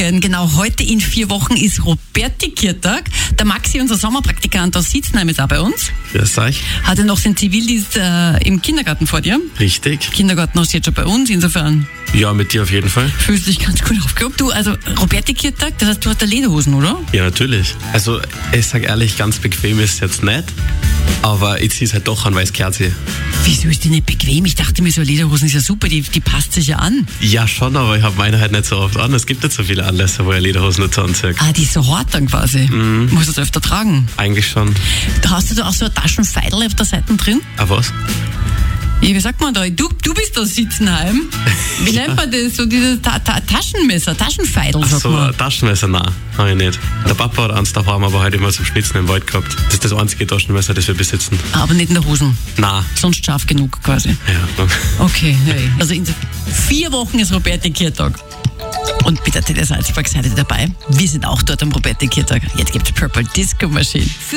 Morgen. Genau heute in 4 Wochen ist Roberti-Kirtag. Der Maxi, unser Sommerpraktikant aus Sitzenheim, ist auch bei uns. Grüß euch. Hatte noch seinen Zivildienst im Kindergarten vor dir. Richtig. Kindergarten hast du jetzt schon bei uns, insofern Ja, mit dir auf jeden Fall. fühlst du dich ganz gut aufgehoben. Du, also Roberti-Kirtag, das heißt, du hast da Lederhosen, oder? Ja, natürlich. Also, ich sag ehrlich, ganz bequem ist es jetzt nicht. Aber ich zieh's halt doch an, weil es gehört sich. Wieso ist die nicht bequem? Ich dachte mir, so Lederhosen ist ja super, die passt sich ja an. Ja, schon, aber ich habe meine halt nicht so oft an. Es gibt nicht so viele Anlässe, wo ich Lederhosen nicht so anziehe. Ah, die ist so hart dann quasi. Musst du das öfter tragen. Eigentlich schon. Hast du da auch so ein Taschenfeidel auf der Seite drin? Ah, was? Ja, wie sagt man da? Du bist aus Sitzenheim. Wie nennt man das? So dieses Taschenmesser, Taschenfeidel, sagt So, man. ein Taschenmesser, nein, habe ich nicht. Der Papa hat eins daheim, aber halt immer zum Schnitzen im Wald gehabt. Das ist das einzige Taschenmesser, das wir besitzen. Aber nicht in der Hosen. Nein. Sonst scharf genug quasi. Ja. Okay, hey. Also in 4 Wochen ist Roberti-Kirtag. Und bitte Tele Salzburg seid ihr dabei. Wir sind auch dort am Roberti-Kirtag. Jetzt gibt's Purple Disco Machine.